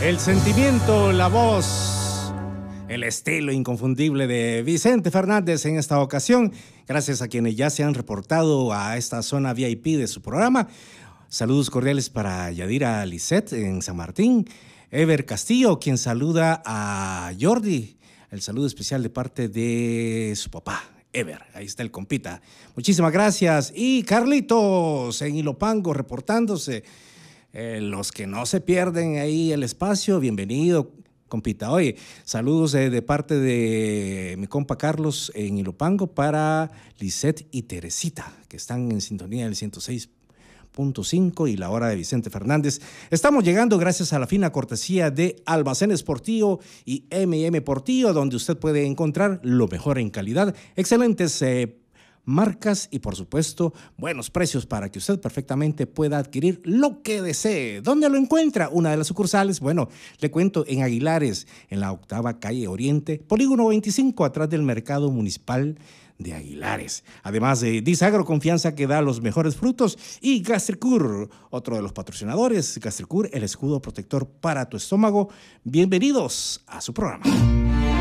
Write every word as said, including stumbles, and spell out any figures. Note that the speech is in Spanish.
El sentimiento, la voz, el estilo inconfundible de Vicente Fernández en esta ocasión. Gracias a quienes ya se han reportado a esta zona V I P de su programa. Saludos cordiales para Yadira Lisset en San Martín. Ever Castillo, quien saluda a Jordi. El saludo especial de parte de su papá, Ever. Ahí está el compita. Muchísimas gracias. Y Carlitos en Ilopango reportándose. Eh, los que no se pierden ahí el espacio, bienvenido, compita. Oye, saludos eh, de parte de mi compa Carlos en Ilopango para Lisset y Teresita, que están en sintonía del ciento seis punto cinco y la hora de Vicente Fernández. Estamos llegando gracias a la fina cortesía de Almacenes Portillo y eme y eme Portillo, donde usted puede encontrar lo mejor en calidad, excelentes eh, marcas y por supuesto buenos precios para que usted perfectamente pueda adquirir lo que desee. ¿Dónde lo encuentra? Una de las sucursales, bueno, le cuento en Aguilares, en la octava calle Oriente, polígono veinticinco, atrás del mercado municipal de Aguilares. Además de Disagro, confianza que da los mejores frutos, y Gastricur, otro de los patrocinadores. Gastricur, el escudo protector para tu estómago. Bienvenidos a su programa.